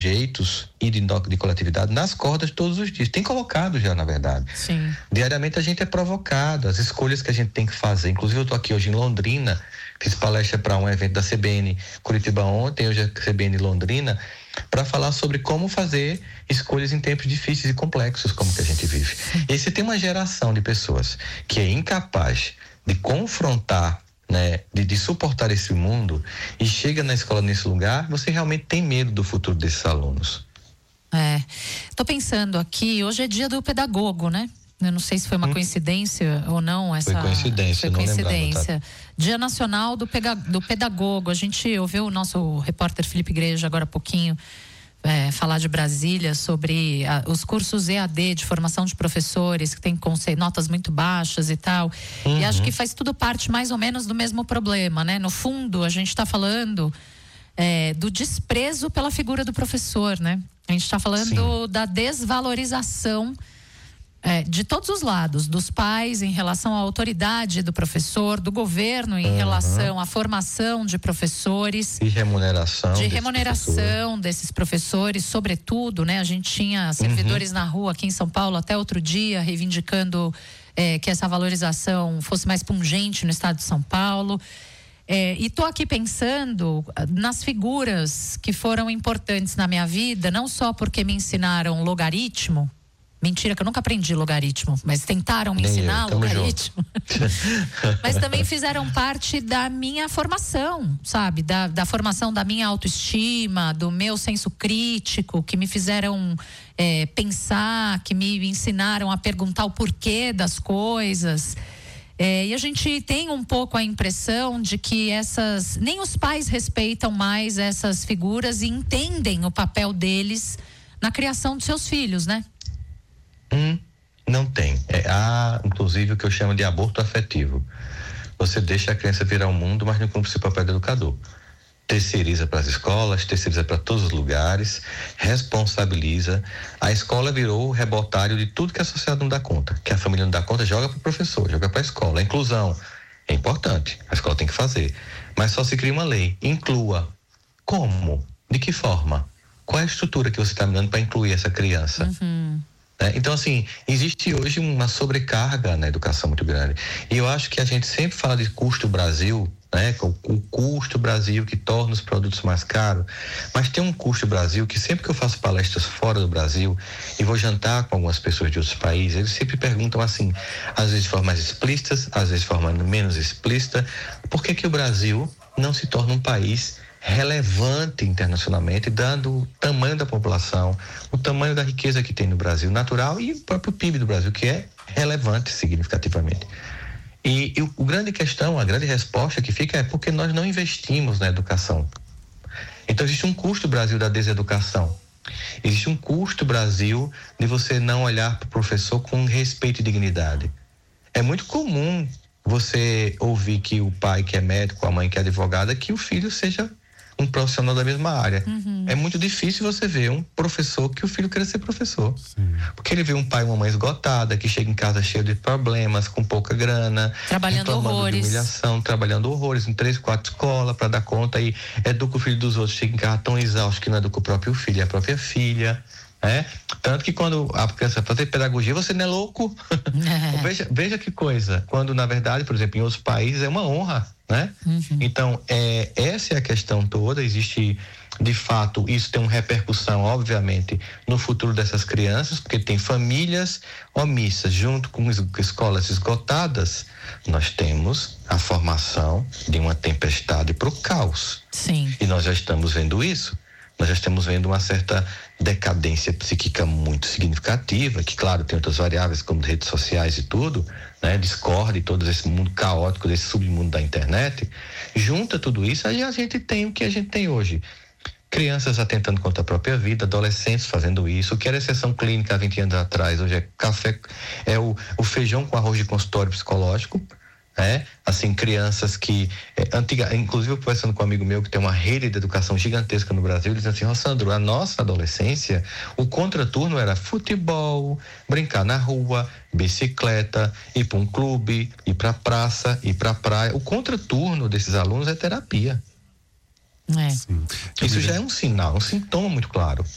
sujeitos e de coletividade nas cordas todos os dias. Tem colocado já, na verdade. Sim. Diariamente a gente é provocado, as escolhas que a gente tem que fazer. Inclusive eu estou aqui hoje em Londrina, fiz palestra para um evento da CBN Curitiba ontem, hoje é CBN Londrina, para falar sobre como fazer escolhas em tempos difíceis e complexos como que a gente vive. E você tem uma geração de pessoas que é incapaz de confrontar, né, de suportar esse mundo, e chega na escola nesse lugar, você realmente tem medo do futuro desses alunos. Tô pensando aqui, hoje é dia do pedagogo, né? Eu não sei se foi uma coincidência ou não. Foi coincidência, não lembrava, tá? Dia Nacional do Pedagogo. A gente ouviu o nosso repórter Felipe Igreja agora há pouquinho falar de Brasília sobre os cursos EAD de formação de professores, que tem notas muito baixas e tal. E acho que faz tudo parte mais ou menos do mesmo problema, né? No fundo, a gente está falando do desprezo pela figura do professor, né? A gente está falando da desvalorização de todos os lados, dos pais em relação à autoridade do professor, do governo em relação à formação de professores. E remuneração. Desses professores, sobretudo, né? A gente tinha servidores na rua aqui em São Paulo até outro dia, reivindicando que essa valorização fosse mais pungente no estado de São Paulo. E tô aqui pensando nas figuras que foram importantes na minha vida, não só porque me ensinaram logaritmo. Mentira, que eu nunca aprendi logaritmo, mas tentaram me ensinar logaritmo. Mas também fizeram parte da minha formação, sabe? Da formação da minha autoestima, do meu senso crítico, que me fizeram pensar, que me ensinaram a perguntar o porquê das coisas. E a gente tem um pouco a impressão de que nem os pais respeitam mais essas figuras e entendem o papel deles na criação dos seus filhos, né? Não tem. Há, inclusive, o que eu chamo de aborto afetivo. Você deixa a criança virar o mundo, mas não cumpre o seu papel de educador. Terceiriza para as escolas, terceiriza para todos os lugares, responsabiliza. A escola virou o rebotário de tudo que a sociedade não dá conta. Que a família não dá conta, joga para o professor, joga para a escola. A inclusão é importante, a escola tem que fazer. Mas só se cria uma lei. Inclua. Como? De que forma? Qual é a estrutura que você está me dando para incluir essa criança? Então, assim, existe hoje uma sobrecarga na educação muito grande. E eu acho que a gente sempre fala de custo Brasil, né? O custo Brasil que torna os produtos mais caros. Mas tem um custo Brasil que sempre que eu faço palestras fora do Brasil e vou jantar com algumas pessoas de outros países, eles sempre perguntam assim, às vezes de forma mais explícita, às vezes de forma menos explícita, por que o Brasil não se torna um país relevante internacionalmente, dando o tamanho da população, o tamanho da riqueza que tem no Brasil natural e o próprio PIB do Brasil, que é relevante significativamente. E a grande questão, a grande resposta que fica é porque nós não investimos na educação. Então existe um custo Brasil da deseducação. Existe um custo Brasil de você não olhar para o professor com respeito e dignidade. É muito comum você ouvir que o pai que é médico, a mãe que é advogada, que o filho seja um profissional da mesma área. É muito difícil você ver um professor que o filho queira ser professor. Porque ele vê um pai e uma mãe esgotada, que chega em casa cheio de problemas, com pouca grana, trabalhando horrores, de humilhação, trabalhando horrores em 3, 4 escolas para dar conta, e educa o filho dos outros, chega em casa tão exausto que não educa o próprio filho e a própria filha. Tanto que quando a criança vai fazer pedagogia, você não é louco? Veja que coisa. Quando, na verdade, por exemplo, em outros países é uma honra, né? Então, essa é a questão toda. Existe, de fato, isso tem uma repercussão, obviamente, no futuro dessas crianças, porque tem famílias omissas, junto com escolas esgotadas, nós temos a formação de uma tempestade para o caos. Sim. E nós já estamos vendo isso. Nós já estamos vendo uma certa decadência psíquica muito significativa, que, claro, tem outras variáveis como redes sociais e tudo, né? Discord e todo esse mundo caótico, desse submundo da internet. Junta tudo isso, aí a gente tem o que a gente tem hoje. Crianças atentando contra a própria vida, adolescentes fazendo isso, o que era exceção clínica há 20 anos atrás, hoje é café, é o feijão com arroz de consultório psicológico. Assim, crianças que inclusive eu conversando com um amigo meu que tem uma rede de educação gigantesca no Brasil, dizendo assim: Sandro, a nossa adolescência, o contraturno era futebol, brincar na rua, bicicleta, ir para um clube, ir para praça, ir para praia. O contraturno desses alunos é terapia. Isso já é um sinal, um sintoma muito claro.